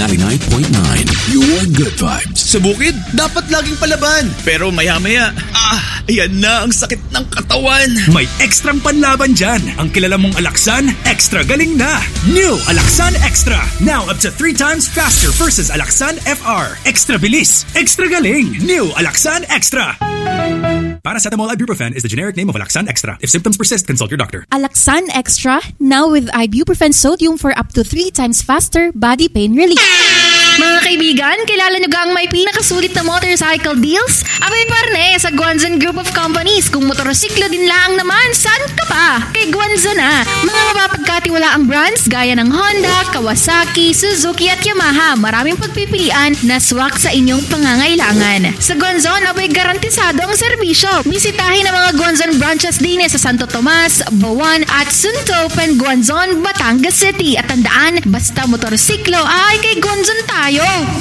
99.9, your good vibes. Sa bukid, dapat laging palaban. Pero maya-maya, ayan na ang sakit ng katawan. May ekstrang panlaban dyan. Ang kilala mong Alaxan, extra galing na. New Alaxan Extra. Now up to 3 times faster versus Alaxan FR. Extra bilis, extra galing. New Alaxan Extra. Paracetamol ibuprofen is the generic name of Alaxan Extra. If symptoms persist, consult your doctor. Alaxan Extra, now with ibuprofen sodium for up to 3 times faster body pain relief. Mga kaibigan, kilala nyo gang may pinakasulit na motorcycle deals? Abay parne, sa Guanzon Group of Companies. Kung motorsiklo din lang naman, saan ka pa? Kay Guanzon na. Mga mapapagkatiwalaang brands gaya ng Honda, Kawasaki, Suzuki at Yamaha. Maraming pagpipilian na swak sa inyong pangangailangan. Sa Guanzon, abay garantisado ang serbisyo. Bisitahin ang mga Guanzon branches din sa Santo Tomas, Bawan at Suntopen, Guanzon, Batangas City. At tandaan, basta motorsiklo ay kay Guanzon tayo.